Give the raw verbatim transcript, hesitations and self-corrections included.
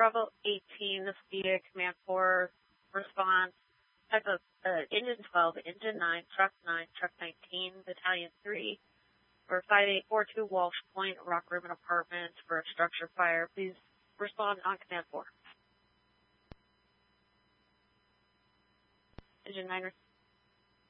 Bravo eighteen, this will be a Command four response. Type of uh, Engine twelve, Engine nine, Truck nine, Truck nineteen, Battalion three, or five eight four two Walsh Point, Rock Ribbon Apartments for a structure fire. Please respond on Command four. Engine nine